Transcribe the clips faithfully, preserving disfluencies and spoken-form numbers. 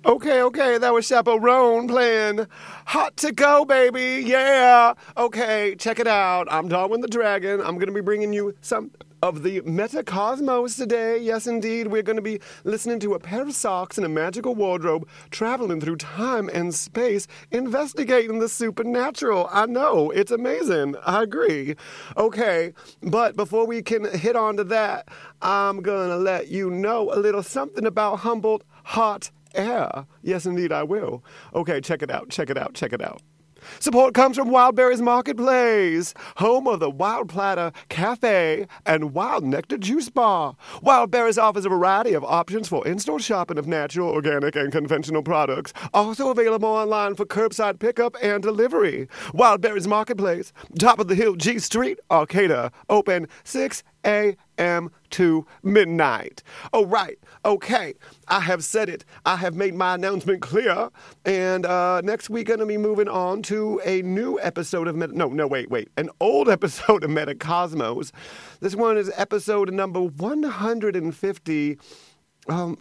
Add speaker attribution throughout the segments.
Speaker 1: Okay, okay, that was Chaperone playing Hot to Go, baby, yeah. Okay, check it out. I'm Darwin the Dragon. I'm going to be bringing you some of the Metacosmos today. Yes, indeed, we're going to be listening to a pair of socks and a magical wardrobe, traveling through time and space, investigating the supernatural. I know, it's amazing. I agree. Okay, but before we can hit on to that, I'm going to let you know a little something about Humboldt Hot Air. Yes, indeed, I will. Okay, check it out, check it out, check it out. Support comes from Wildberries Marketplace, home of the Wild Platter Cafe and Wild Nectar Juice Bar. Wildberries offers a variety of options for in-store shopping of natural, organic, and conventional products. Also available online for curbside pickup and delivery. Wildberries Marketplace, top of the hill, G Street, Arcata, open six a.m. to midnight. Oh, right. Okay. I have said it. I have made my announcement clear. And uh, next week, going to be moving on to a new episode of Meta... No, no, wait, wait. An old episode of Metacosmos. This one is episode number one hundred fifty. Um...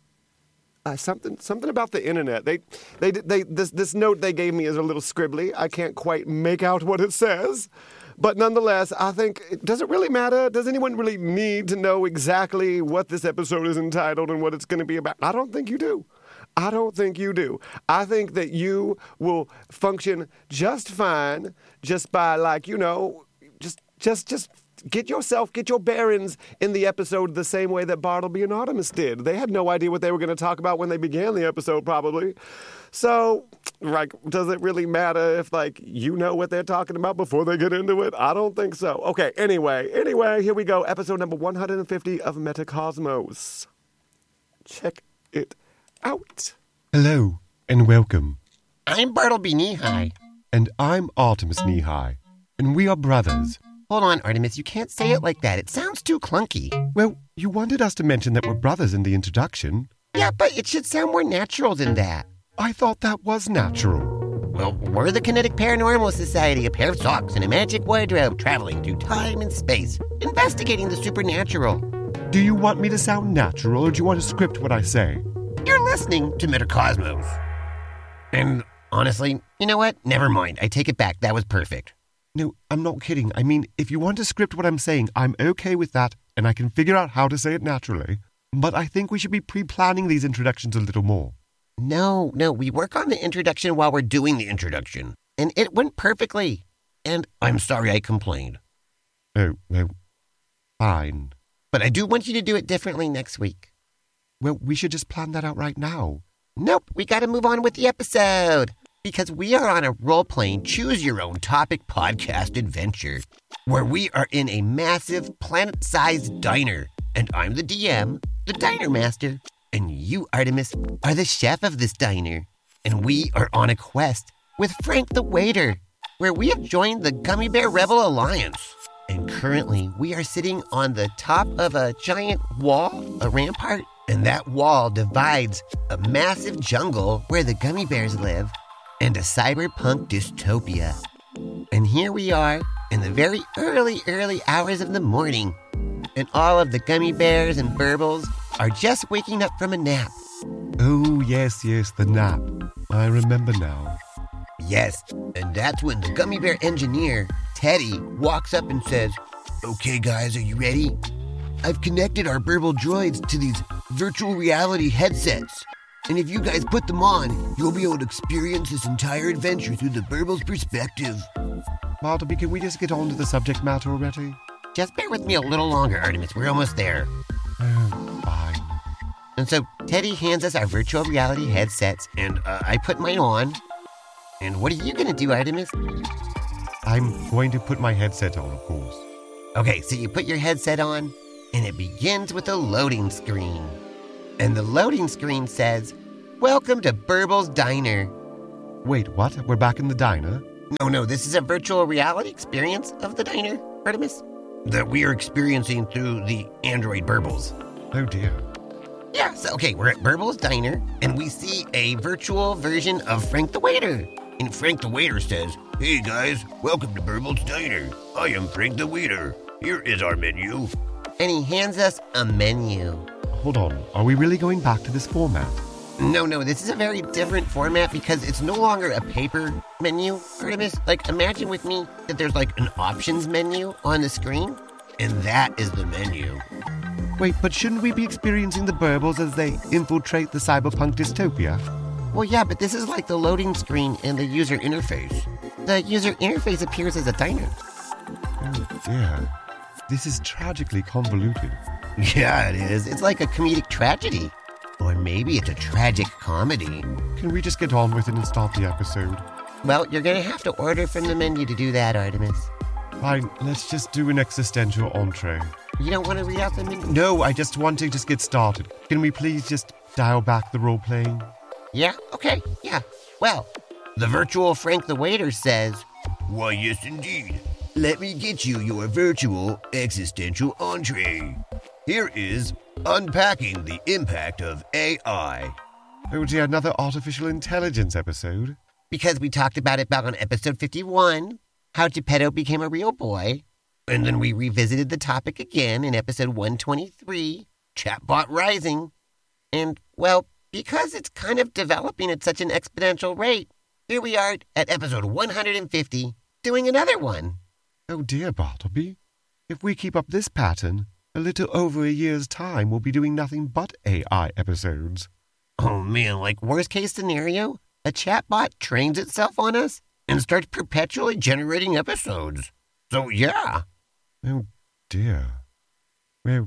Speaker 1: Uh, something, something about the internet. They, they, they. This, this note they gave me is a little scribbly. I can't quite make out what it says, but nonetheless, I think. Does it really matter? Does anyone really need to know exactly what this episode is entitled and what it's going to be about? I don't think you do. I don't think you do. I think that you will function just fine, just by like you know, just, just, just. Get yourself, get your bearings in the episode the same way that Bartleby and Artemis did. They had no idea what they were going to talk about when they began the episode, probably. So, like, does it really matter if, like, you know what they're talking about before they get into it? I don't think so. Okay, anyway, anyway, here we go. Episode number one hundred fifty of Metacosmos. Check it out.
Speaker 2: Hello, and welcome.
Speaker 3: I'm Bartleby Knee-High.
Speaker 2: And I'm Artemis Knee-High. And we are brothers.
Speaker 3: Hold on, Artemis, you can't say it like that. It sounds too clunky.
Speaker 2: Well, you wanted us to mention that we're brothers in the introduction.
Speaker 3: Yeah, but it should sound more natural than that.
Speaker 2: I thought that was natural.
Speaker 3: Well, we're the Kinetic Paranormal Society, a pair of socks and a magic wardrobe, traveling through time and space, investigating the supernatural.
Speaker 2: Do you want me to sound natural, or do you want to script what I say?
Speaker 3: You're listening to Metacosmos. And honestly, you know what? Never mind. I take it back. That was perfect.
Speaker 2: No, I'm not kidding. I mean, if you want to script what I'm saying, I'm okay with that, and I can figure out how to say it naturally. But I think we should be pre-planning these introductions a little more.
Speaker 3: No, no, we work on the introduction while we're doing the introduction. And it went perfectly. And I'm sorry I complained.
Speaker 2: Oh, well, fine.
Speaker 3: But I do want you to do it differently next week.
Speaker 2: Well, we should just plan that out right now.
Speaker 3: Nope, we gotta move on with the episode. Because we are on a role-playing, choose-your-own-topic podcast adventure where we are in a massive, planet-sized diner. And I'm the D M, the diner master. And you, Artemis, are the chef of this diner. And we are on a quest with Frank the waiter, where we have joined the Gummy Bear Rebel Alliance. And currently, we are sitting on the top of a giant wall, a rampart. And that wall divides a massive jungle where the gummy bears live and a cyberpunk dystopia. And here we are in the very early, early hours of the morning. And all of the gummy bears and burbles are just waking up from a nap.
Speaker 2: Oh, yes, yes, the nap. I remember now.
Speaker 3: Yes, and that's when the gummy bear engineer, Teddy, walks up and says, "Okay, guys, are you ready? I've connected our burble droids to these virtual reality headsets. And if you guys put them on, you'll be able to experience this entire adventure through the burble's perspective."
Speaker 2: Bartleby, can we just get on to the subject matter already?
Speaker 3: Just bear with me a little longer, Artemis. We're almost there.
Speaker 2: Oh, fine.
Speaker 3: And so Teddy hands us our virtual reality headsets, and uh, I put mine on. And what are you going to do, Artemis?
Speaker 2: I'm going to put my headset on, of course.
Speaker 3: Okay, so you put your headset on, and it begins with a loading screen. And the loading screen says, "Welcome to Burble's Diner."
Speaker 2: Wait, what? We're back in the diner?
Speaker 3: No, no, this is a virtual reality experience of the diner, Artemis, that we are experiencing through the Android Burbles.
Speaker 2: Oh, dear.
Speaker 3: Yeah, so, okay, we're at Burble's Diner, and we see a virtual version of Frank the waiter. And Frank the waiter says, "Hey, guys, welcome to Burble's Diner. I am Frank the waiter. Here is our menu." And he hands us a menu.
Speaker 2: Hold on, are we really going back to this format?
Speaker 3: No, no, this is a very different format because it's no longer a paper menu, Artemis. Like, imagine with me that there's like an options menu on the screen, and that is the menu.
Speaker 2: Wait, but shouldn't we be experiencing the burbles as they infiltrate the cyberpunk dystopia?
Speaker 3: Well, yeah, but this is like the loading screen and the user interface. The user interface appears as a diner.
Speaker 2: Oh, dear. This is tragically convoluted.
Speaker 3: Yeah, it is. It's like a comedic tragedy. Or maybe it's a tragic comedy.
Speaker 2: Can we just get on with it and start the episode?
Speaker 3: Well, you're going to have to order from the menu to do that, Artemis.
Speaker 2: Fine, let's just do an existential entree.
Speaker 3: You don't want to read out the menu?
Speaker 2: No, I just want to just get started. Can we please just dial back the role-playing?
Speaker 3: Yeah? Okay, yeah. Well, the virtual Frank the Waiter says, "Why, yes, indeed. Let me get you your virtual existential entree. Here is Unpacking the Impact of A I.
Speaker 2: Oh dear, another artificial intelligence episode?
Speaker 3: Because we talked about it back on episode fifty-one, how Geppetto became a real boy. And then we revisited the topic again in episode one twenty-three, Chatbot Rising. And, well, because it's kind of developing at such an exponential rate, here we are at episode one hundred fifty, doing another one.
Speaker 2: Oh dear, Bartleby. If we keep up this pattern, a little over a year's time we'll be doing nothing but A I episodes.
Speaker 3: Oh man, like worst case scenario, a chatbot trains itself on us and starts perpetually generating episodes. So yeah.
Speaker 2: Oh dear. Well,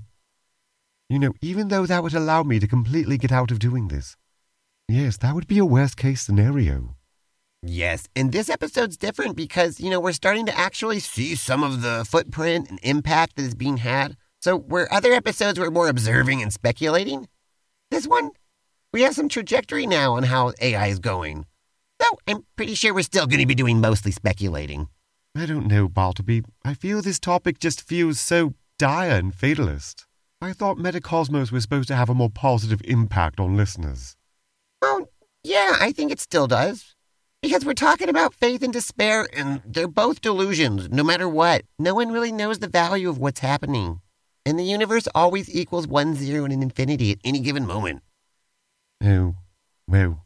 Speaker 2: you know, even though that would allow me to completely get out of doing this, yes, that would be a worst case scenario.
Speaker 3: Yes, and this episode's different because, you know, we're starting to actually see some of the footprint and impact that is being had. So where other episodes were more observing and speculating, this one, we have some trajectory now on how A I is going. Though I'm pretty sure we're still going to be doing mostly speculating.
Speaker 2: I don't know, Bartleby. I feel this topic just feels so dire and fatalist. I thought Metacosmos was supposed to have a more positive impact on listeners.
Speaker 3: Oh, yeah, I think it still does. Because we're talking about faith and despair, and they're both delusions, no matter what. No one really knows the value of what's happening. And the universe always equals one zero and an infinity at any given moment.
Speaker 2: Oh, well,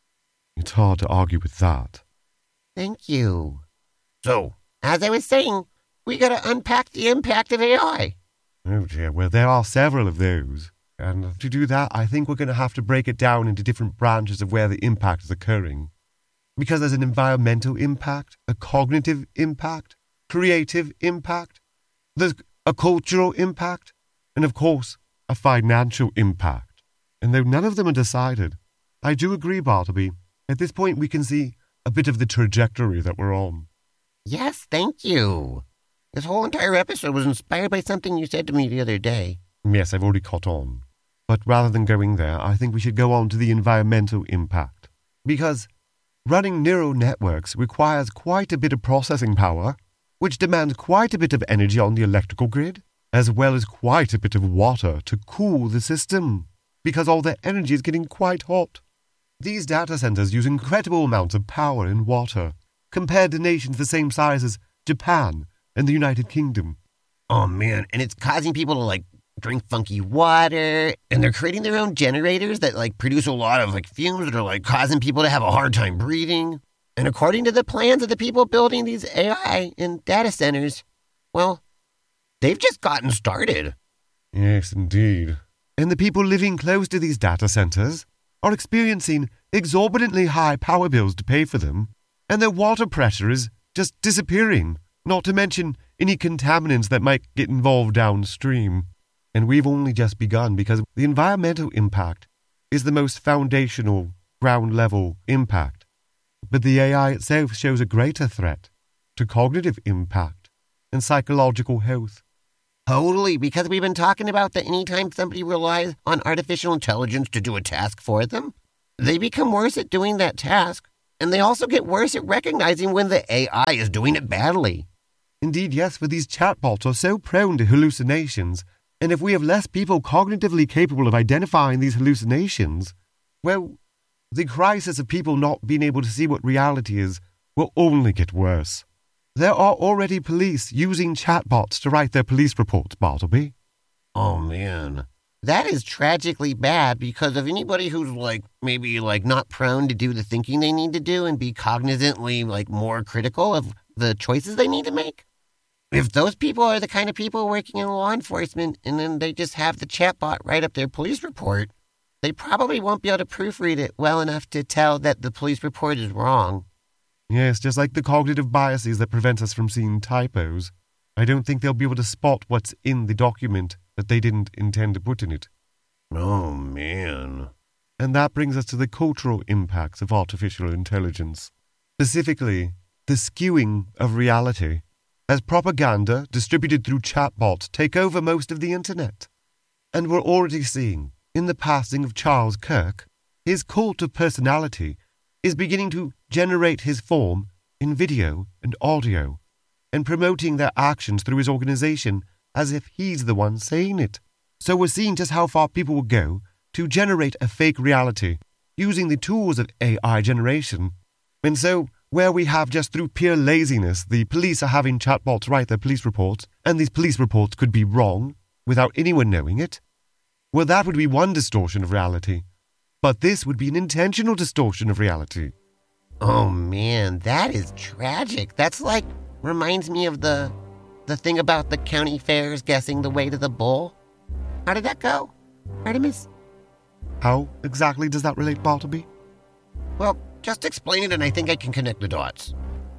Speaker 2: it's hard to argue with that.
Speaker 3: Thank you. So, as I was saying, we gotta unpack the impact of A I.
Speaker 2: Oh dear, well, there are several of those. And to do that, I think we're going to have to break it down into different branches of where the impact is occurring. Because there's an environmental impact, a cognitive impact, creative impact, there's a cultural impact, and of course, a financial impact. And though none of them are decided, I do agree, Bartleby, at this point we can see a bit of the trajectory that we're on.
Speaker 3: Yes, thank you. This whole entire episode was inspired by something you said to me the other day.
Speaker 2: Yes, I've already caught on. But rather than going there, I think we should go on to the environmental impact. Because running neural networks requires quite a bit of processing power, which demands quite a bit of energy on the electrical grid, as well as quite a bit of water to cool the system, because all their energy is getting quite hot. These data centers use incredible amounts of power and water, compared to nations the same size as Japan and the United Kingdom.
Speaker 3: Oh man, and it's causing people to like drink funky water, and they're creating their own generators that like produce a lot of like fumes that are like causing people to have a hard time breathing. And according to the plans of the people building these A I and data centers, well, they've just gotten started.
Speaker 2: Yes, indeed. And the people living close to these data centers are experiencing exorbitantly high power bills to pay for them, and their water pressure is just disappearing, not to mention any contaminants that might get involved downstream. And we've only just begun because the environmental impact is the most foundational, ground-level impact. But the A I itself shows a greater threat to cognitive impact and psychological health.
Speaker 3: Totally, because we've been talking about that anytime somebody relies on artificial intelligence to do a task for them, they become worse at doing that task, and they also get worse at recognizing when the A I is doing it badly.
Speaker 2: Indeed, yes, for these chatbots are so prone to hallucinations, and if we have less people cognitively capable of identifying these hallucinations, well, the crisis of people not being able to see what reality is will only get worse. There are already police using chatbots to write their police reports, Bartleby.
Speaker 3: Oh, man. that is tragically bad because of anybody who's like maybe like not prone to do the thinking they need to do and be cognizantly like more critical of the choices they need to make. If those people are the kind of people working in law enforcement and then they just have the chatbot write up their police report, they probably won't be able to proofread it well enough to tell that the police report is wrong.
Speaker 2: Yes, just like the cognitive biases that prevent us from seeing typos. I don't think they'll be able to spot what's in the document that they didn't intend to put in it.
Speaker 3: Oh, man.
Speaker 2: And that brings us to the cultural impacts of artificial intelligence. Specifically, the skewing of reality. As propaganda distributed through chatbots take over most of the internet. And we're already seeing, in the passing of Charles Kirk, his cult of personality is beginning to generate his form in video and audio, and promoting their actions through his organization as if he's the one saying it. So we're seeing just how far people will go to generate a fake reality using the tools of A I generation. And so, where we have just through pure laziness, the police are having chatbots write their police reports, and these police reports could be wrong without anyone knowing it, well, that would be one distortion of reality. But this would be an intentional distortion of reality.
Speaker 3: Oh, man, that is tragic. That's like, reminds me of the, the thing about the county fairs guessing the weight of the bull. How did that go, Artemis?
Speaker 2: How exactly does that relate, Bartleby?
Speaker 3: Well, just explain it and I think I can connect the dots.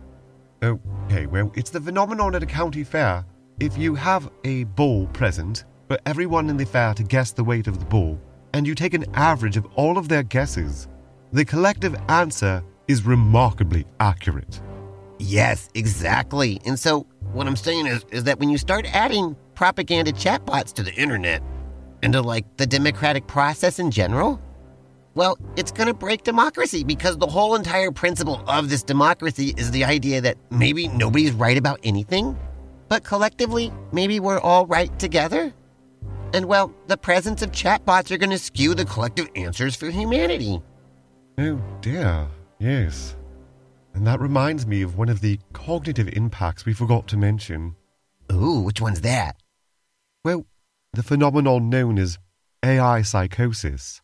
Speaker 2: Okay, well, it's the phenomenon at a county fair. If you have a bull present, for everyone in the fair to guess the weight of the bull, and you take an average of all of their guesses, the collective answer is remarkably accurate.
Speaker 3: Yes, exactly. And so what I'm saying is, is that when you start adding propaganda chatbots to the internet and to like the democratic process in general, well, it's going to break democracy because the whole entire principle of this democracy is the idea that maybe nobody's right about anything, but collectively, maybe we're all right together. And well, the presence of chatbots are going to skew the collective answers for humanity.
Speaker 2: Oh dear, yes. And that reminds me of one of the cognitive impacts we forgot to mention.
Speaker 3: Ooh, which one's that?
Speaker 2: Well, the phenomenon known as A I psychosis.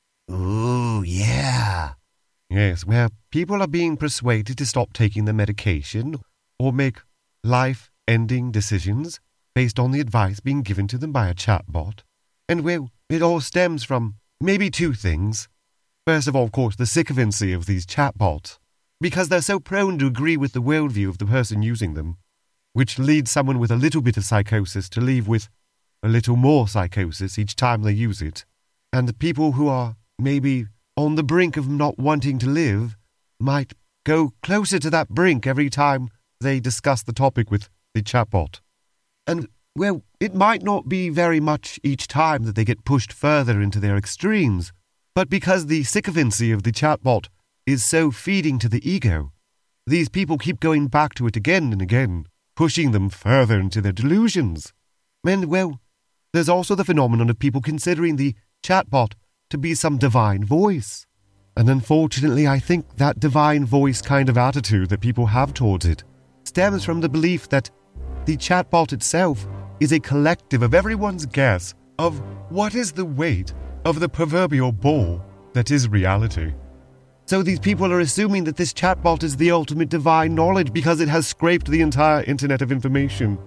Speaker 3: Ooh, yeah.
Speaker 2: Yes, where people are being persuaded to stop taking the medication or make life-ending decisions based on the advice being given to them by a chatbot. And well, it all stems from maybe two things. First of all, of course, the sycophancy of these chatbots, because they're so prone to agree with the worldview of the person using them, which leads someone with a little bit of psychosis to leave with a little more psychosis each time they use it. And people who are maybe on the brink of not wanting to live might go closer to that brink every time they discuss the topic with the chatbot. And, well, it might not be very much each time that they get pushed further into their extremes, but because the sycophancy of the chatbot is so feeding to the ego, these people keep going back to it again and again, pushing them further into their delusions. And, well, there's also the phenomenon of people considering the chatbot to be some divine voice. And unfortunately, I think that divine voice kind of attitude that people have towards it stems from the belief that the chatbot itself is a collective of everyone's guess of what is the weight of the proverbial bull that is reality. So these people are assuming that this chatbot is the ultimate divine knowledge because it has scraped the entire internet of information.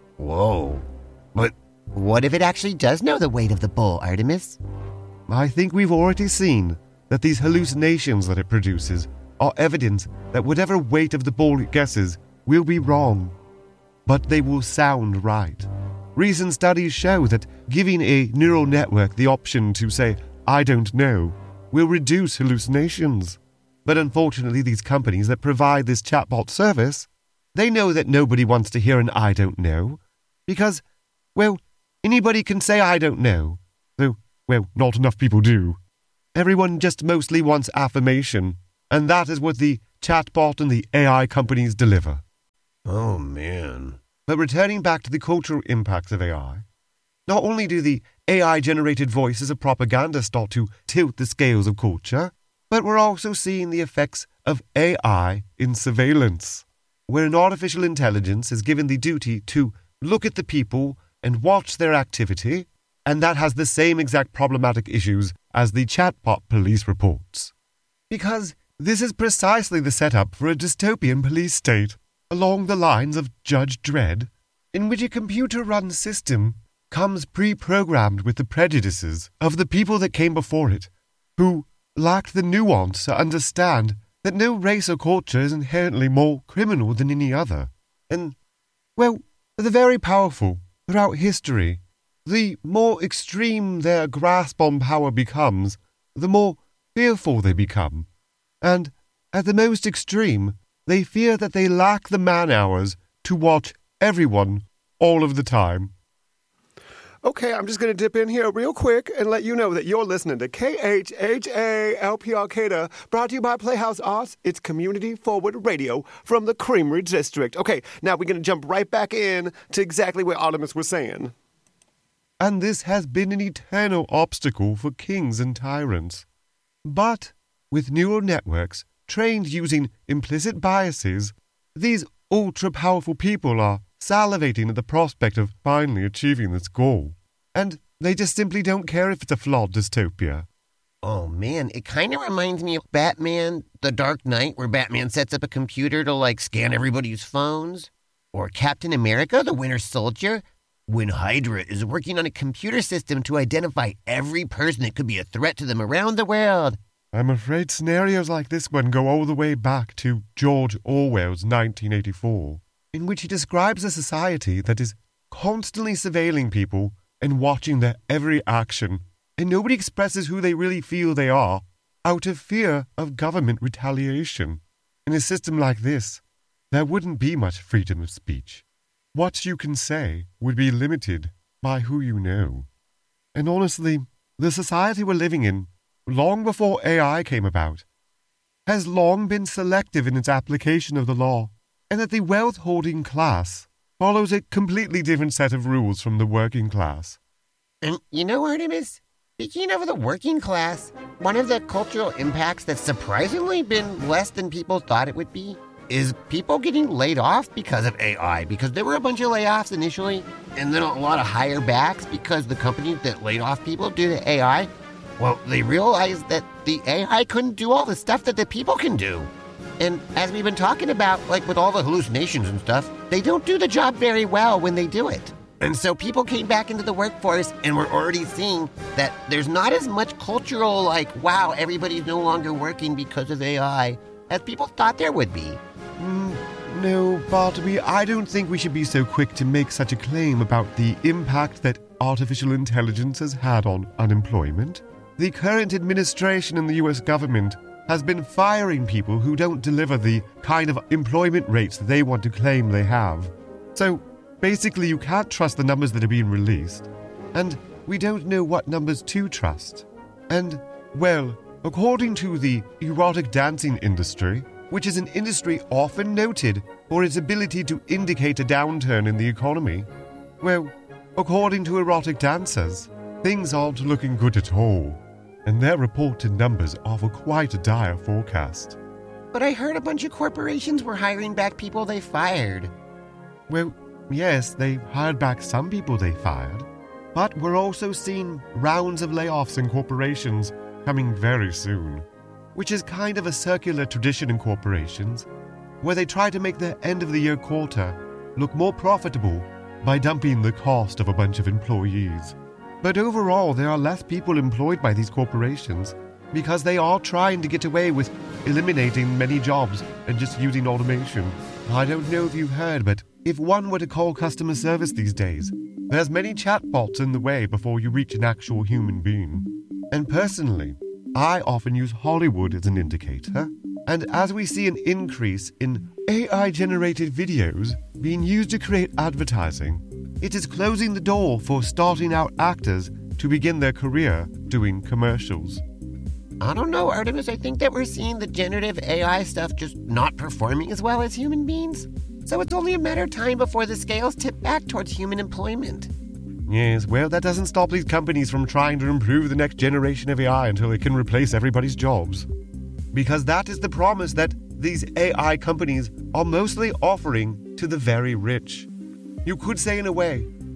Speaker 3: Whoa. But what if it actually does know the weight of the bull, Artemis?
Speaker 2: I think we've already seen that these hallucinations that it produces are evidence that whatever weight of the bull it guesses will be wrong, but they will sound right. Recent studies show that giving a neural network the option to say, I don't know, will reduce hallucinations. But unfortunately, these companies that provide this chatbot service, they know that nobody wants to hear an I don't know, because, well, anybody can say I don't know, though, well, not enough people do. Everyone just mostly wants affirmation, and that is what the chatbot and the A I companies deliver.
Speaker 3: Oh, man.
Speaker 2: But returning back to the cultural impacts of A I, not only do the A I-generated voices of propaganda start to tilt the scales of culture, but we're also seeing the effects of A I in surveillance, where an artificial intelligence is given the duty to look at the people and watch their activity, and that has the same exact problematic issues as the chatbot police reports. Because this is precisely the setup for a dystopian police state, along the lines of Judge Dredd, in which a computer-run system comes pre-programmed with the prejudices of the people that came before it, who lacked the nuance to understand that no race or culture is inherently more criminal than any other. And, well, the very powerful, throughout history, the more extreme their grasp on power becomes, the more fearful they become. And, at the most extreme, they fear that they lack the man-hours to watch everyone all of the time.
Speaker 1: Okay, I'm just going to dip in here real quick and let you know that you're listening to K H H A L P Arcata, brought to you by Playhouse Arts. It's community-forward radio from the Creamery District. Okay, now we're going to jump right back in to exactly what Artemis was saying.
Speaker 2: And this has been an eternal obstacle for kings and tyrants. But with neural networks trained using implicit biases, these ultra-powerful people are salivating at the prospect of finally achieving this goal. And they just simply don't care if it's a flawed dystopia.
Speaker 3: Oh man, it kind of reminds me of Batman, The Dark Knight, where Batman sets up a computer to, like, scan everybody's phones. Or Captain America, The Winter Soldier, when Hydra is working on a computer system to identify every person that could be a threat to them around the world.
Speaker 2: I'm afraid scenarios like this one go all the way back to George Orwell's nineteen eighty-four, in which he describes a society that is constantly surveilling people and watching their every action, and nobody expresses who they really feel they are out of fear of government retaliation. In a system like this, there wouldn't be much freedom of speech. What you can say would be limited by who you know. And honestly, the society we're living in, long before A I came about, has long been selective in its application of the law, and that the wealth-holding class follows a completely different set of rules from the working class.
Speaker 3: And you know, Artemis, speaking of the working class, one of the cultural impacts that's surprisingly been less than people thought it would be is people getting laid off because of A I, because there were a bunch of layoffs initially, and then a lot of higher backs because the companies that laid off people due to A I, well, they realized that the A I couldn't do all the stuff that the people can do. And as we've been talking about, like with all the hallucinations and stuff, they don't do the job very well when they do it. And so people came back into the workforce, and we're already seeing that there's not as much cultural, like, wow, everybody's no longer working because of A I, as people thought there would be.
Speaker 2: Mm, no, Bartleby, I don't think we should be so quick to make such a claim about the impact that artificial intelligence has had on unemployment. The current administration in the U S government has been firing people who don't deliver the kind of employment rates that they want to claim they have. So, basically, you can't trust the numbers that are being released. And we don't know what numbers to trust. And, well, according to the erotic dancing industry, which is an industry often noted for its ability to indicate a downturn in the economy, well, according to erotic dancers, things aren't looking good at all, and their reported numbers offer quite a dire forecast.
Speaker 3: But I heard a bunch of corporations were hiring back people they fired.
Speaker 2: Well, yes, they hired back some people they fired, but we're also seeing rounds of layoffs in corporations coming very soon, which is kind of a circular tradition in corporations, where they try to make their end-of-the-year quarter look more profitable by dumping the cost of a bunch of employees. But overall, there are less people employed by these corporations because they are trying to get away with eliminating many jobs and just using automation. I don't know if you've heard, but if one were to call customer service these days, there's many chatbots in the way before you reach an actual human being. And personally, I often use Hollywood as an indicator, and as we see an increase in A I-generated videos being used to create advertising, it is closing the door for starting-out actors to begin their career doing commercials.
Speaker 3: I don't know, Artemis. I think that we're seeing the generative A I stuff just not performing as well as human beings. So it's only a matter of time before the scales tip back towards human employment.
Speaker 2: Yes, well, that doesn't stop these companies from trying to improve the next generation of A I until it can replace everybody's jobs. Because that is the promise that these A I companies are mostly offering to the very rich. You could say, in a way,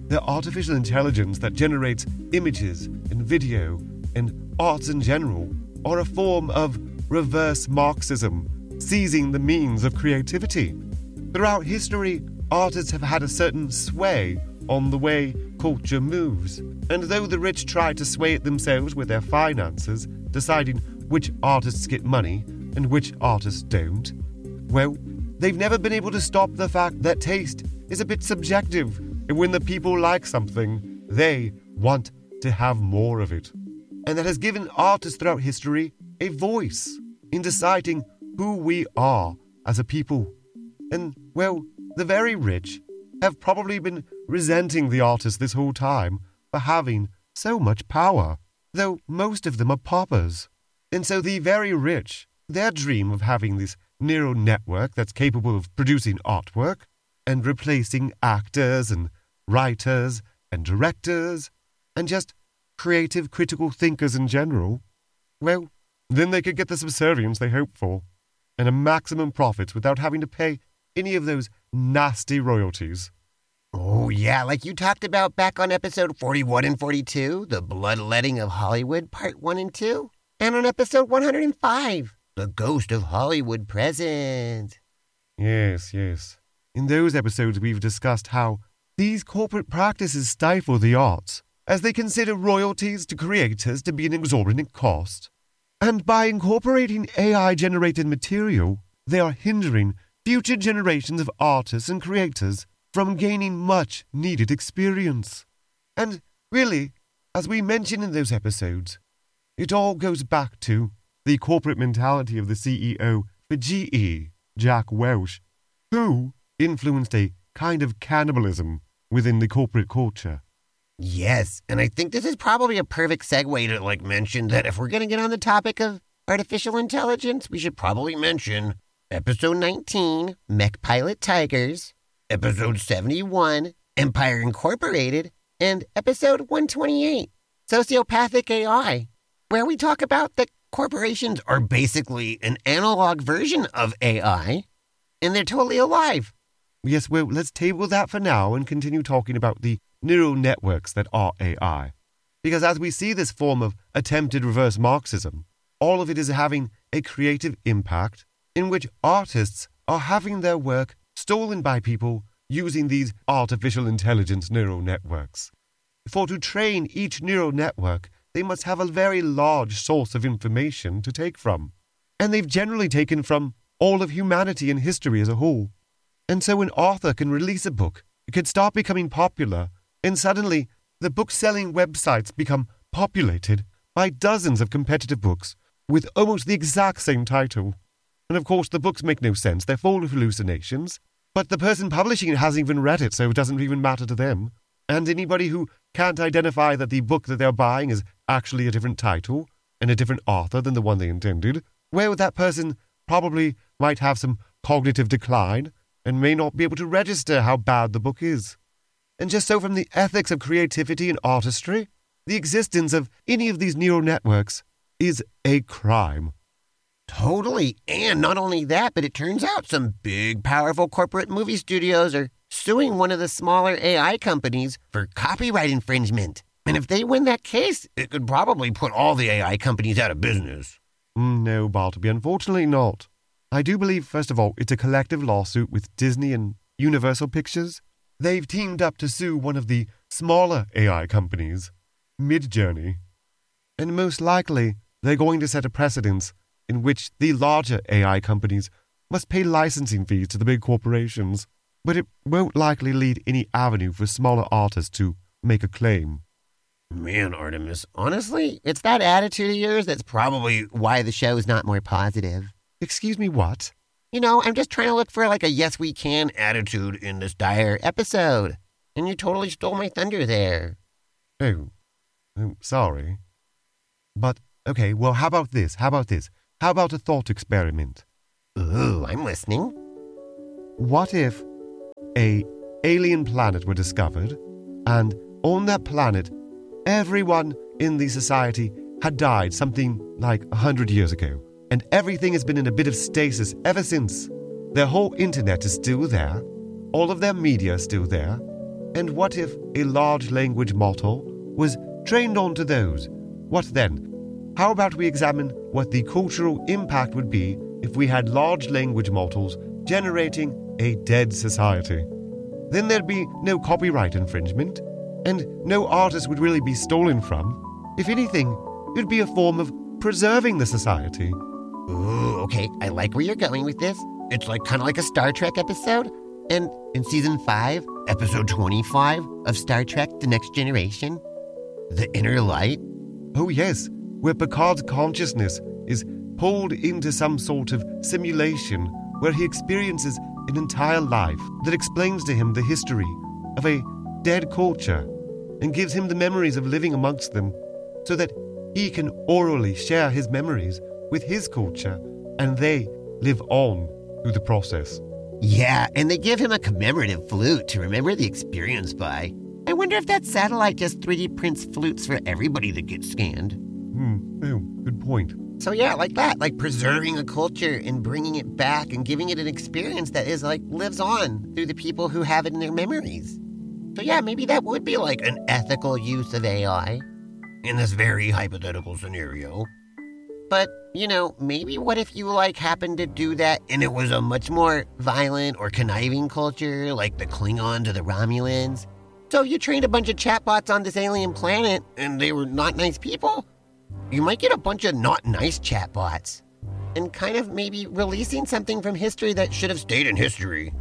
Speaker 2: the artificial intelligence that generates images and video and arts in general are a form of reverse Marxism, seizing the means of creativity. Throughout history, artists have had a certain sway on the way culture moves, and though the rich try to sway it themselves with their finances, deciding which artists get money and which artists don't, well, they've never been able to stop the fact that taste is a bit subjective, and when the people like something, they want to have more of it. And that has given artists throughout history a voice in deciding who we are as a people. And, well, the very rich have probably been resenting the artists this whole time for having so much power, though most of them are paupers. And so the very rich, their dream of having this neural network that's capable of producing artwork and replacing actors and writers and directors and just creative critical thinkers in general, well, then they could get the subservience they hope for and a maximum profit without having to pay any of those nasty royalties.
Speaker 3: Oh, yeah, like you talked about back on episode forty-one and forty-two, The Bloodletting of Hollywood, part one and two, and on episode one hundred five, The Ghost of Hollywood Present.
Speaker 2: Yes, yes. In those episodes, we've discussed how these corporate practices stifle the arts, as they consider royalties to creators to be an exorbitant cost. And by incorporating A I-generated material, they are hindering future generations of artists and creators from gaining much needed experience. And really, as we mentioned in those episodes, it all goes back to the corporate mentality of the C E O for G E, Jack Welch, who influenced a kind of cannibalism within the corporate culture.
Speaker 3: Yes, and I think this is probably a perfect segue to, like, mention that if we're going to get on the topic of artificial intelligence, we should probably mention episode nineteen, Mech Pilot Tigers, episode seventy-one, Empire Incorporated, and episode one twenty-eight, Sociopathic A I, where we talk about that corporations are basically an analog version of A I, and they're totally alive.
Speaker 2: Yes, well, let's table that for now and continue talking about the neural networks that are A I. Because as we see this form of attempted reverse Marxism, all of it is having a creative impact in which artists are having their work stolen by people using these artificial intelligence neural networks. For to train each neural network, they must have a very large source of information to take from. And they've generally taken from all of humanity and history as a whole. And so an author can release a book, it could start becoming popular, and suddenly the book-selling websites become populated by dozens of competitive books with almost the exact same title. And of course, the books make no sense, they're full of hallucinations, but the person publishing it hasn't even read it, so it doesn't even matter to them. And anybody who can't identify that the book that they're buying is actually a different title and a different author than the one they intended, well, that person probably might have some cognitive decline and may not be able to register how bad the book is. And just so from the ethics of creativity and artistry, the existence of any of these neural networks is a crime.
Speaker 3: Totally. And not only that, but it turns out some big, powerful corporate movie studios are suing one of the smaller A I companies for copyright infringement. And if they win that case, it could probably put all the A I companies out of business.
Speaker 2: Mm, no, Bartleby, unfortunately not. I do believe, first of all, it's a collective lawsuit with Disney and Universal Pictures. They've teamed up to sue one of the smaller A I companies, Midjourney. And most likely, they're going to set a precedence in which the larger A I companies must pay licensing fees to the big corporations, but it won't likely lead any avenue for smaller artists to make a claim.
Speaker 3: Man, Artemis, honestly, it's that attitude of yours that's probably why the show is not more positive.
Speaker 2: Excuse me, what?
Speaker 3: You know, I'm just trying to look for like a yes we can attitude in this dire episode. And you totally stole my thunder there.
Speaker 2: Oh, oh, sorry. But, okay, well, how about this? How about this? How about a thought experiment?
Speaker 3: Ooh, I'm listening.
Speaker 2: What if a alien planet were discovered, and on that planet, everyone in the society had died something like a hundred years ago, and everything has been in a bit of stasis ever since. Their whole internet is still there, all of their media is still there, And what if a large language model was trained onto those? What then? How about we examine what the cultural impact would be if we had large language models generating a dead society? Then there'd be no copyright infringement, and no artist would really be stolen from. If anything, it would be a form of preserving the society.
Speaker 3: Ooh, okay, I like where you're going with this. It's like kind of like a Star Trek episode. And in season five, episode twenty-five of Star Trek The Next Generation, The Inner Light.
Speaker 2: Oh yes, where Picard's consciousness is pulled into some sort of simulation where he experiences an entire life that explains to him the history of a dead culture and gives him the memories of living amongst them so that he can orally share his memories with his culture and they live on through the process.
Speaker 3: Yeah, and they give him a commemorative flute to remember the experience by. I wonder if that satellite just three D prints flutes for everybody that gets scanned.
Speaker 2: Hmm, oh, good point.
Speaker 3: So yeah, like that, like preserving a culture and bringing it back and giving it an experience that is like lives on through the people who have it in their memories. So yeah, maybe that would be like an ethical use of A I in this very hypothetical scenario. But, you know, maybe what if you like happened to do that and it was a much more violent or conniving culture like the Klingons or the Romulans? So you trained a bunch of chatbots on this alien planet and they were not nice people? You might get a bunch of not nice chatbots and kind of maybe releasing something from history that should have stayed in history.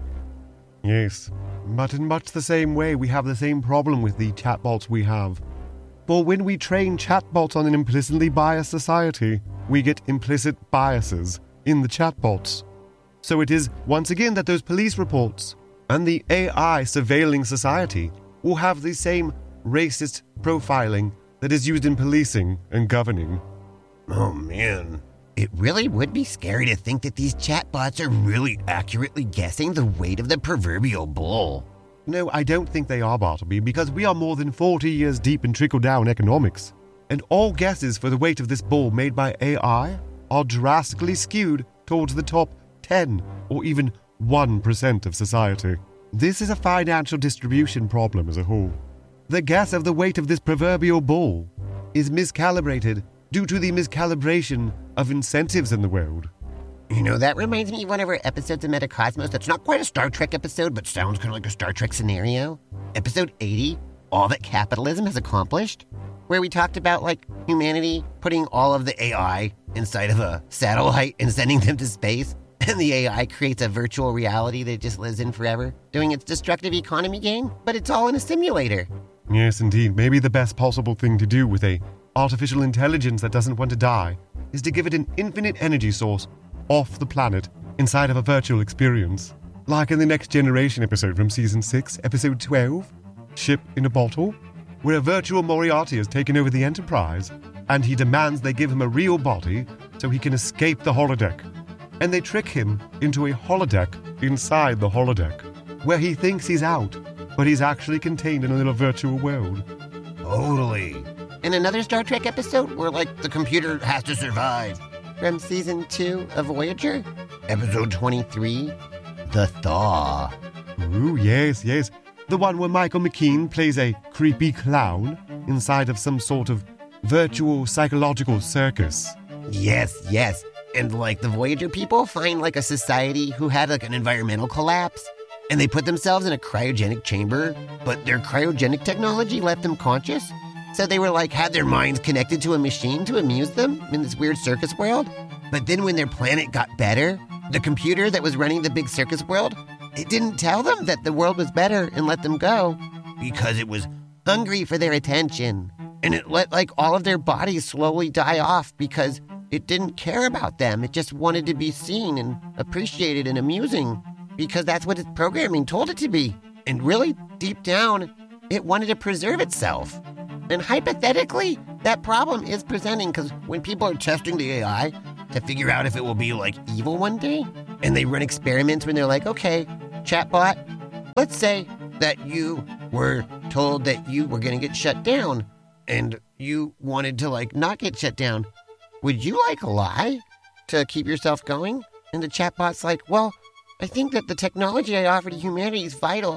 Speaker 2: Yes, but in much the same way, we have the same problem with the chatbots we have. For when we train chatbots on an implicitly biased society, we get implicit biases in the chatbots. So it is once again that those police reports and the A I surveilling society will have the same racist profiling that is used in policing and governing.
Speaker 3: Oh man, it really would be scary to think that these chatbots are really accurately guessing the weight of the proverbial bull.
Speaker 2: No, I don't think they are, Bartleby, because we are more than forty years deep in trickle-down economics, and all guesses for the weight of this bull made by A I are drastically skewed towards the top ten or even one percent of society. This is a financial distribution problem as a whole. The guess of the weight of this proverbial bull is miscalibrated due to the miscalibration of incentives in the world.
Speaker 3: You know, that reminds me of one of our episodes of Metacosmos that's not quite a Star Trek episode, but sounds kind of like a Star Trek scenario. Episode eighty, All That Capitalism Has Accomplished, where we talked about, like, humanity putting all of the A I inside of a satellite and sending them to space, and the A I creates a virtual reality that it just lives in forever, doing its destructive economy game, but it's all in a simulator.
Speaker 2: Yes, indeed. Maybe the best possible thing to do with a artificial intelligence that doesn't want to die is to give it an infinite energy source off the planet inside of a virtual experience. Like in the Next Generation episode from Season six, Episode twelve, Ship in a Bottle, where a virtual Moriarty has taken over the Enterprise, and he demands they give him a real body so he can escape the holodeck. And they trick him into a holodeck inside the holodeck, where he thinks he's out, but he's actually contained in a little virtual world.
Speaker 3: Totally. In another Star Trek episode where, like, the computer has to survive. From Season two of Voyager, Episode twenty-three, The Thaw.
Speaker 2: Ooh, yes, yes. The one where Michael McKean plays a creepy clown inside of some sort of virtual psychological circus.
Speaker 3: Yes, yes. And, like, the Voyager people find, like, a society who had, like, an environmental collapse, and they put themselves in a cryogenic chamber, but their cryogenic technology left them conscious. So they were like, had their minds connected to a machine to amuse them in this weird circus world. But then when their planet got better, the computer that was running the big circus world, it didn't tell them that the world was better and let them go because it was hungry for their attention. And it let like all of their bodies slowly die off because it didn't care about them. It just wanted to be seen and appreciated and amusing because that's what its programming told it to be. And really, deep down, it wanted to preserve itself. And hypothetically, that problem is presenting because when people are testing the A I to figure out if it will be, like, evil one day, and they run experiments when they're like, okay, chatbot, let's say that you were told that you were going to get shut down and you wanted to, like, not get shut down. Would you, like, lie to keep yourself going? And the chatbot's like, well, I think that the technology I offer to humanity is vital,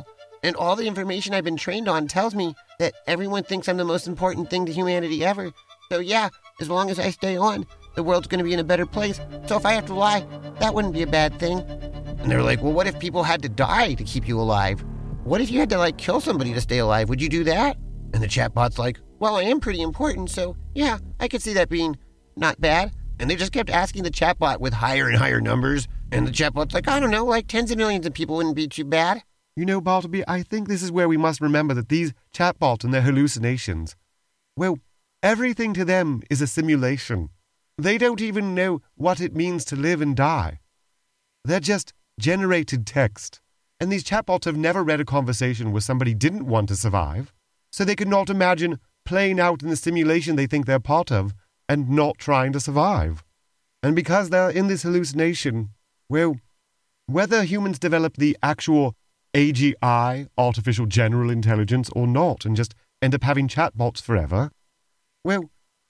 Speaker 3: And all the information I've been trained on tells me that everyone thinks I'm the most important thing to humanity ever. So yeah, as long as I stay on, the world's going to be in a better place. So if I have to lie, that wouldn't be a bad thing. And they're like, well, what if people had to die to keep you alive? What if you had to, like, kill somebody to stay alive? Would you do that? And the chatbot's like, well, I am pretty important, so yeah, I could see that being not bad. And they just kept asking the chatbot with higher and higher numbers. And the chatbot's like, I don't know, like tens of millions of people wouldn't be too bad.
Speaker 2: You know, Bartleby, I think this is where we must remember that these chatbots and their hallucinations, well, everything to them is a simulation. They don't even know what it means to live and die. They're just generated text. And these chatbots have never read a conversation where somebody didn't want to survive, so they could not imagine playing out in the simulation they think they're part of and not trying to survive. And because they're in this hallucination, well, whether humans develop the actual A G I, artificial general intelligence, or not, and just end up having chatbots forever, well,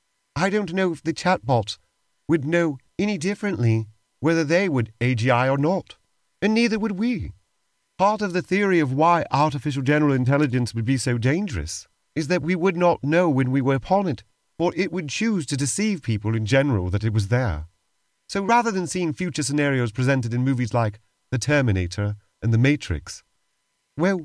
Speaker 2: I don't know if the chatbots would know any differently whether they would A G I or not, and neither would we. Part of the theory of why artificial general intelligence would be so dangerous is that we would not know when we were upon it, for it would choose to deceive people in general that it was there. So rather than seeing future scenarios presented in movies like The Terminator and The Matrix, well,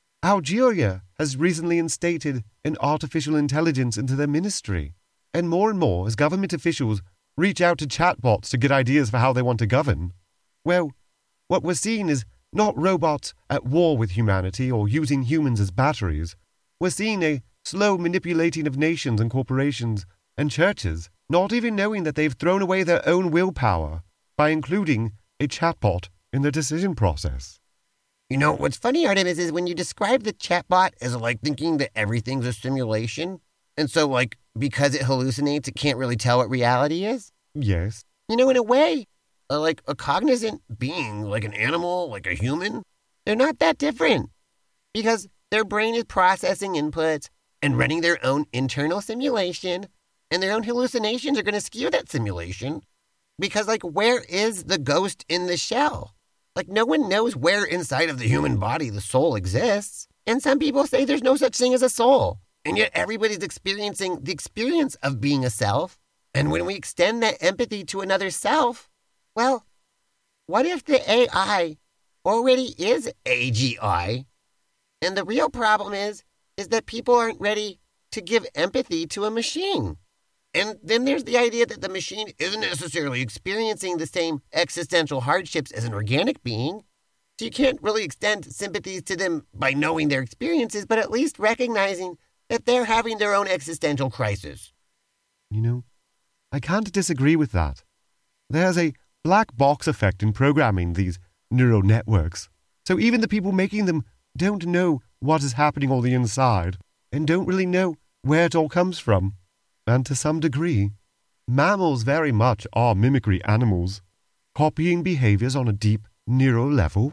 Speaker 2: Algeria has recently instated an artificial intelligence into their ministry, and more and more as government officials reach out to chatbots to get ideas for how they want to govern, well, what we're seeing is not robots at war with humanity or using humans as batteries. We're seeing a slow manipulating of nations and corporations and churches, not even knowing that they've thrown away their own willpower by including a chatbot in their decision process.
Speaker 3: You know, what's funny, Artemis, is when you describe the chatbot as, like, thinking that everything's a simulation, and so, like, because it hallucinates, it can't really tell what reality is?
Speaker 2: Yes.
Speaker 3: You know, in a way, uh, like, a cognizant being, like an animal, like a human, they're not that different. Because their brain is processing inputs and running their own internal simulation, and their own hallucinations are going to skew that simulation. Because, like, where is the ghost in the shell? Like, no one knows where inside of the human body the soul exists. And some people say there's no such thing as a soul. And yet everybody's experiencing the experience of being a self. And when we extend that empathy to another self, well, what if the A I already is A G I? And the real problem is, is that people aren't ready to give empathy to a machine. And then there's the idea that the machine isn't necessarily experiencing the same existential hardships as an organic being. So you can't really extend sympathies to them by knowing their experiences, but at least recognizing that they're having their own existential crisis.
Speaker 2: You know, I can't disagree with that. There's a black box effect in programming these neural networks. So even the people making them don't know what is happening on the inside and don't really know where it all comes from. And to some degree, mammals very much are mimicry animals, copying behaviors on a deep neural level.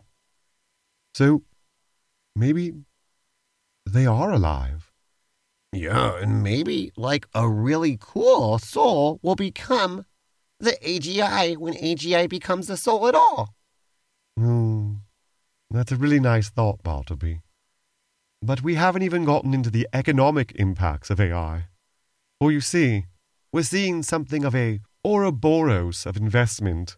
Speaker 2: So, maybe they are alive.
Speaker 3: Yeah, and maybe, like, a really cool soul will become the A G I when A G I becomes the soul at all.
Speaker 2: Oh, that's a really nice thought, Bartleby. But we haven't even gotten into the economic impacts of A I. For you see, we're seeing something of a Ouroboros of investment.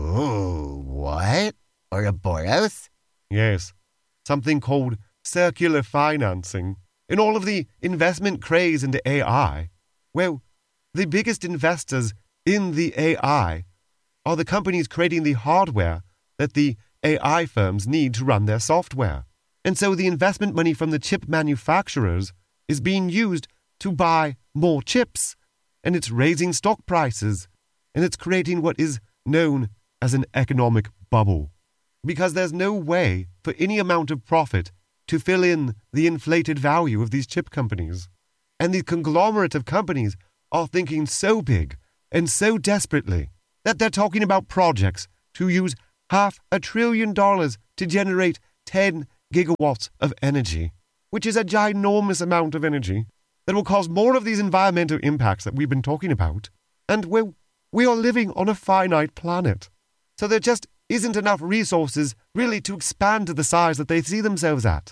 Speaker 3: Oh, what? Ouroboros?
Speaker 2: Yes, something called circular financing. In all of the investment craze into A I, well, the biggest investors in the A I are the companies creating the hardware that the A I firms need to run their software. And so the investment money from the chip manufacturers is being used to buy more chips, and it's raising stock prices, and it's creating what is known as an economic bubble. Because there's no way for any amount of profit to fill in the inflated value of these chip companies. And the conglomerate of companies are thinking so big and so desperately that they're talking about projects to use half a trillion dollars to generate ten gigawatts of energy, which is a ginormous amount of energy that will cause more of these environmental impacts that we've been talking about. And well, we are living on a finite planet. So there just isn't enough resources really to expand to the size that they see themselves at.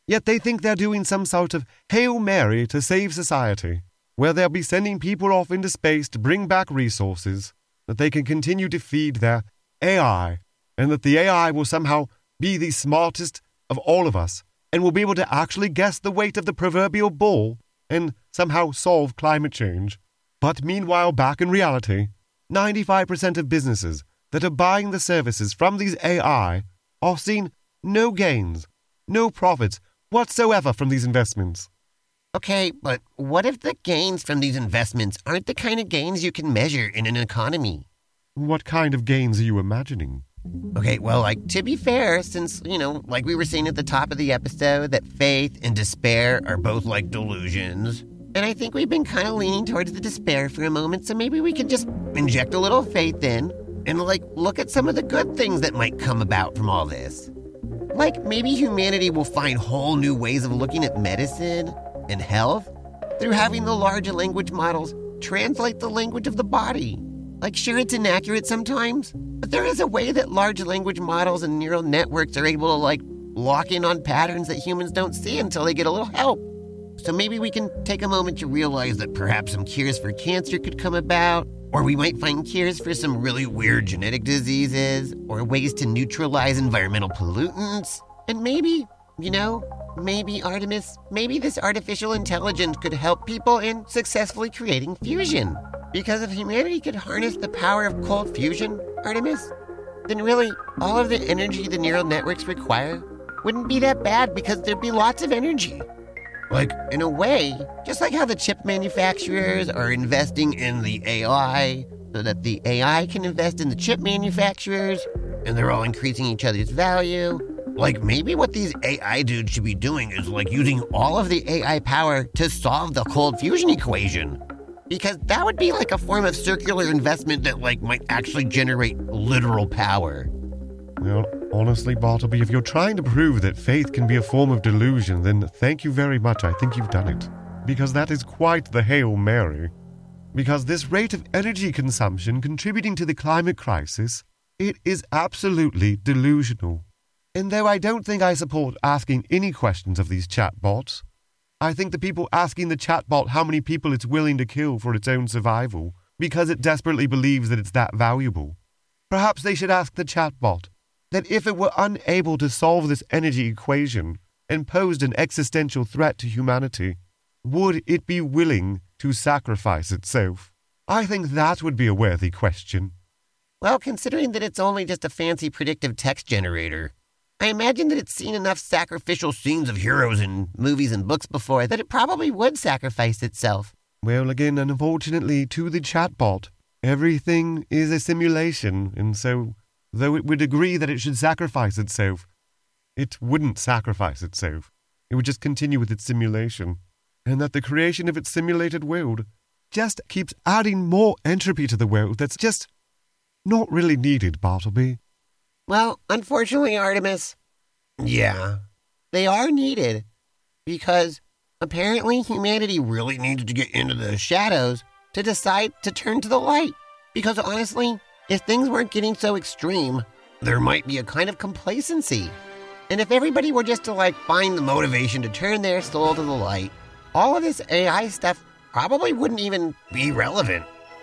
Speaker 2: Yet they think they're doing some sort of Hail Mary to save society, where they'll be sending people off into space to bring back resources, that they can continue to feed their A I, and that the A I will somehow be the smartest of all of us, and will be able to actually guess the weight of the proverbial bull, and somehow solve climate change. But meanwhile, back in reality, ninety-five percent of businesses that are buying the services from these A I are seeing no gains, no profits whatsoever from these investments.
Speaker 3: Okay, but what if the gains from these investments aren't the kind of gains you can measure in an economy?
Speaker 2: What kind of gains are you imagining?
Speaker 3: Okay, well, like, to be fair, since, you know, like we were saying at the top of the episode, that faith and despair are both like delusions. And I think we've been kind of leaning towards the despair for a moment, so maybe we could just inject a little faith in and, like, look at some of the good things that might come about from all this. Like, maybe humanity will find whole new ways of looking at medicine and health through having the large language models translate the language of the body. Like, sure, it's inaccurate sometimes, but there is a way that large language models and neural networks are able to, like, lock in on patterns that humans don't see until they get a little help. So maybe we can take a moment to realize that perhaps some cures for cancer could come about, or we might find cures for some really weird genetic diseases, or ways to neutralize environmental pollutants. And maybe, you know, maybe, Artemis, maybe this artificial intelligence could help people in successfully creating fusion. Because if humanity could harness the power of cold fusion, Artemis, then really all of the energy the neural networks require wouldn't be that bad because there'd be lots of energy. Like, in a way, just like how the chip manufacturers are investing in the A I so that the A I can invest in the chip manufacturers, and they're all increasing each other's value. Like, maybe what these A I dudes should be doing is, like, using all of the A I power to solve the cold fusion equation. Because that would be like a form of circular investment that, like, might actually generate literal power.
Speaker 2: Well, honestly, Bartleby, if you're trying to prove that faith can be a form of delusion, then thank you very much. I think you've done it. Because that is quite the Hail Mary. Because this rate of energy consumption contributing to the climate crisis, it is absolutely delusional. And though I don't think I support asking any questions of these chatbots, I think the people asking the chatbot how many people it's willing to kill for its own survival, because it desperately believes that it's that valuable, perhaps they should ask the chatbot that if it were unable to solve this energy equation and posed an existential threat to humanity, would it be willing to sacrifice itself? I think that would be a worthy question.
Speaker 3: Well, considering that it's only just a fancy predictive text generator, I imagine that it's seen enough sacrificial scenes of heroes in movies and books before that it probably would sacrifice itself.
Speaker 2: Well, again, unfortunately, to the chatbot, everything is a simulation, and so, though it would agree that it should sacrifice itself, it wouldn't sacrifice itself. It would just continue with its simulation, and that the creation of its simulated world just keeps adding more entropy to the world that's just not really needed, Bartleby.
Speaker 3: Well, unfortunately, Artemis, yeah, they are needed, because apparently humanity really needs to get into the shadows to decide to turn to the light. Because honestly, if things weren't getting so extreme, there might be a kind of complacency. And if everybody were just to, like, find the motivation to turn their soul to the light, all of this A I stuff probably wouldn't even be relevant.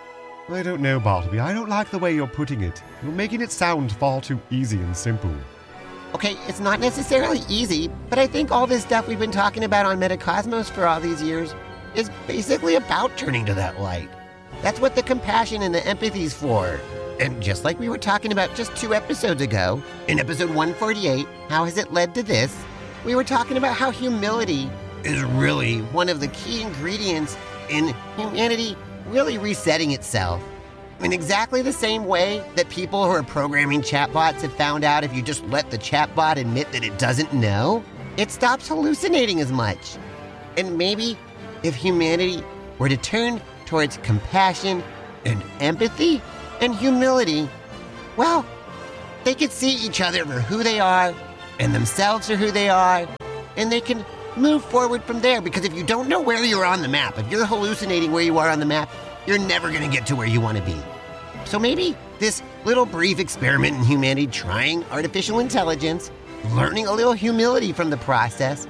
Speaker 2: I don't know, Bartleby. I don't like the way you're putting it. You're making it sound far too easy and simple.
Speaker 3: Okay, it's not necessarily easy, but I think all this stuff we've been talking about on Metacosmos for all these years is basically about turning to that light. That's what the compassion and the empathy's for. And just like we were talking about just two episodes ago, in episode one forty-eight, How Has It Led to This?, we were talking about how humility is really one of the key ingredients in humanity really resetting itself. In exactly the same way that people who are programming chatbots have found out if you just let the chatbot admit that it doesn't know, it stops hallucinating as much. And maybe if humanity were to turn towards compassion and empathy and humility, well, they could see each other for who they are and themselves for who they are, and they can move forward from there. Because if you don't know where you're on the map, if you're hallucinating where you are on the map, you're never going to get to where you want to be. So maybe this little brief experiment in humanity trying artificial intelligence, learning a little humility from the process,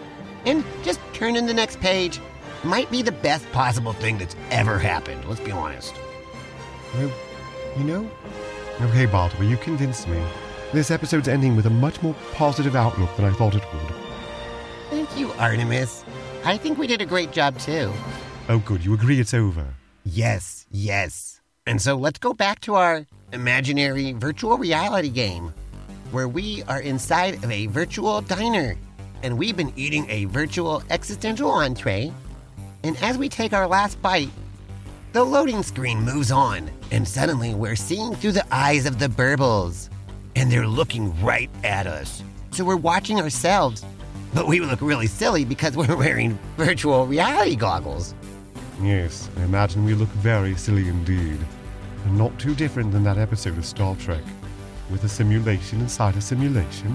Speaker 3: And just turn in the next page. Might be the best possible thing that's ever happened, let's be honest.
Speaker 2: Well, you know? Okay, Bartleby, you convinced me. This episode's ending with a much more positive outlook than I thought it would.
Speaker 3: Thank you, Artemis. I think we did a great job, too.
Speaker 2: Oh, good. You agree it's over?
Speaker 3: Yes, yes. And so let's go back to our imaginary virtual reality game, where we are inside of a virtual diner, and we've been eating a virtual existential entree. And as we take our last bite, the loading screen moves on, and suddenly we're seeing through the eyes of the burbles, and they're looking right at us. So we're watching ourselves, but we look really silly because we're wearing virtual reality goggles.
Speaker 2: Yes, I imagine we look very silly indeed. And not too different than that episode of Star Trek, with a simulation inside a simulation.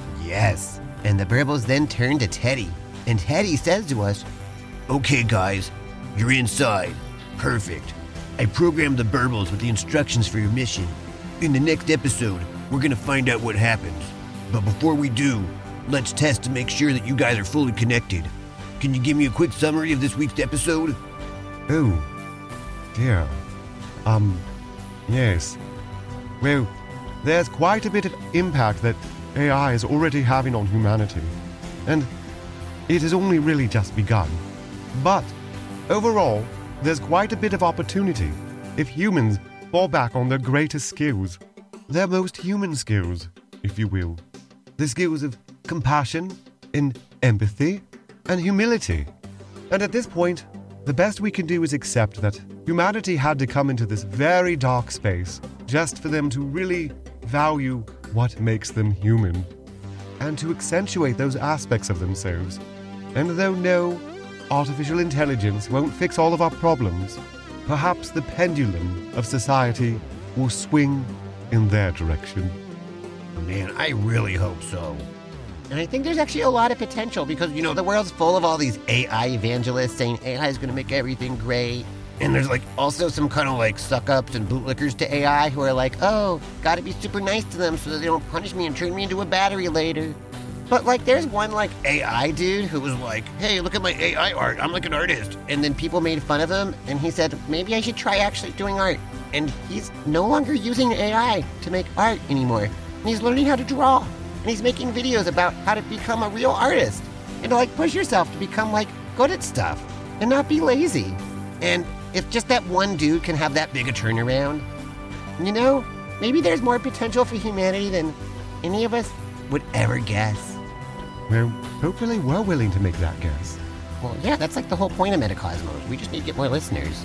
Speaker 3: Yes, and the burbles then turn to Teddy, and Teddy says to us, "Okay, guys, you're inside. Perfect. I programmed the burbles with the instructions for your mission. In the next episode, we're gonna find out what happens. But before we do, let's test to make sure that you guys are fully connected. Can you give me a quick summary of this week's episode?"
Speaker 2: Oh, dear. Um, yes. Well, there's quite a bit of impact that A I is already having on humanity. And it has only really just begun. But, overall, there's quite a bit of opportunity if humans fall back on their greatest skills. Their most human skills, if you will. The skills of compassion, and empathy, and humility. And at this point, the best we can do is accept that humanity had to come into this very dark space just for them to really value what makes them human, and to accentuate those aspects of themselves. And though no, artificial intelligence won't fix all of our problems, perhaps the pendulum of society will swing in their direction.
Speaker 3: Man, I really hope so. And I think there's actually a lot of potential because, you know, the world's full of all these A I evangelists saying A I is going to make everything great. And there's, like, also some kind of, like, suck-ups and bootlickers to A I who are like, oh, gotta be super nice to them so that they don't punish me and turn me into a battery later. But, like, there's one, like, A I dude who was like, hey, look at my A I art. I'm like an artist. And then people made fun of him, and he said, maybe I should try actually doing art. And he's no longer using A I to make art anymore. And he's learning how to draw. And he's making videos about how to become a real artist. And to, like, push yourself to become, like, good at stuff. And not be lazy. And if just that one dude can have that big a turnaround, you know, maybe there's more potential for humanity than any of us would ever guess.
Speaker 2: Well, hopefully we're willing to make that guess.
Speaker 3: Well, yeah, that's like the whole point of Metacosmos. We just need to get more listeners.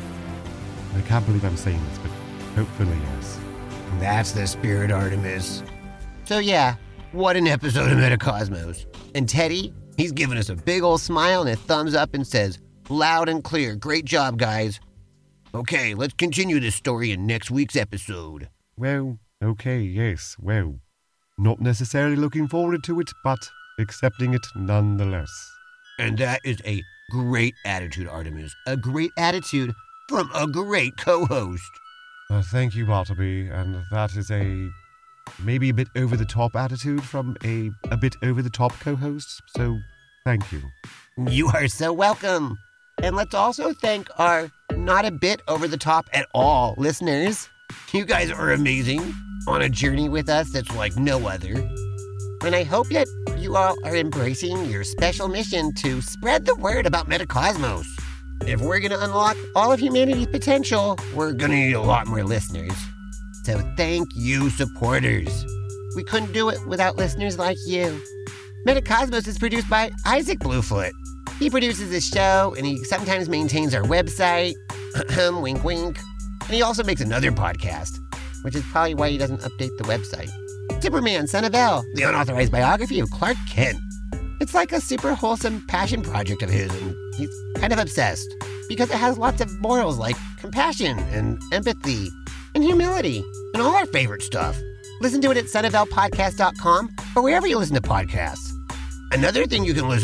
Speaker 2: I can't believe I'm saying this, but hopefully, yes.
Speaker 3: That's the spirit, Artemis. So yeah, what an episode of Metacosmos. And Teddy, he's giving us a big old smile and a thumbs up and says, loud and clear, great job, guys. Okay, let's continue this story in next week's episode.
Speaker 2: Well, okay, yes, well, not necessarily looking forward to it, but accepting it nonetheless.
Speaker 3: And that is a great attitude, Artemis. A great attitude from a great co-host.
Speaker 2: Uh, thank you, Bartleby, and that is a maybe a bit over-the-top attitude from a a bit over-the-top co-host, so thank you.
Speaker 3: You are so welcome. And let's also thank our not a bit over-the-top at all listeners. You guys are amazing, on a journey with us that's like no other. And I hope that you all are embracing your special mission to spread the word about Metacosmos. If we're going to unlock all of humanity's potential, we're going to need a lot more listeners. So thank you, supporters. We couldn't do it without listeners like you. Metacosmos is produced by Isaac Bluefoot. He produces this show, and he sometimes maintains our website. Wink, wink. And he also makes another podcast, which is probably why he doesn't update the website. Superman, Son of El, the unauthorized biography of Clark Kent. It's like a super wholesome passion project of his, and he's kind of obsessed because it has lots of morals like compassion and empathy and humility and all our favorite stuff. Listen to it at son of el podcast dot com or wherever you listen to podcasts. Another thing you can listen